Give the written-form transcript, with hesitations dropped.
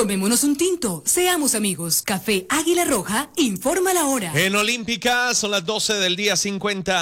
Tomémonos un tinto, seamos amigos. Café Águila Roja, informa la hora. En Olímpica son las 12 del día 50.